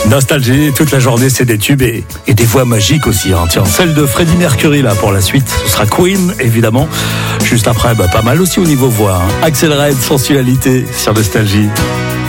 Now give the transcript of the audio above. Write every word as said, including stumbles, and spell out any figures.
Nostalgie, toute la journée, c'est des tubes et, et des voix magiques aussi. Hein. Tiens, celle de Freddie Mercury, là, pour la suite. Ce sera Queen, évidemment. Juste après, bah, pas mal aussi au niveau voix. Hein. Axel Red, sensualité sur Nostalgie.